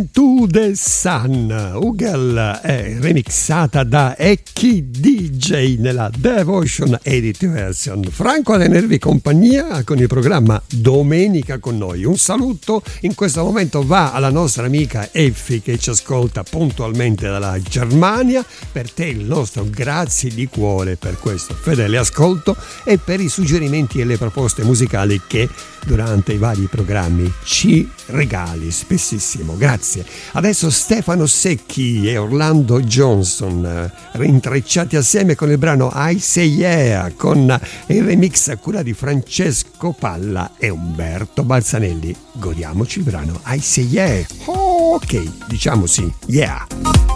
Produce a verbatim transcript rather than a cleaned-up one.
Into the Sun, Ugel è remixata da Ecchi D J nella Devotion Edit Version. Franco a tenervi compagnia con il programma Domenica con noi. Un saluto in questo momento va alla nostra amica Effi che ci ascolta puntualmente dalla Germania. Per te il nostro grazie di cuore per questo fedele ascolto e per i suggerimenti e le proposte musicali che durante i vari programmi ci regali spessissimo. Grazie. Adesso Stefano Secchi e Orlando Johnson rintrecciati assieme con il brano I Say Yeah, con il remix a cura di Francesco Palla e Umberto Balzanelli. Godiamoci il brano I Say Yeah. Ok, diciamo sì. Yeah.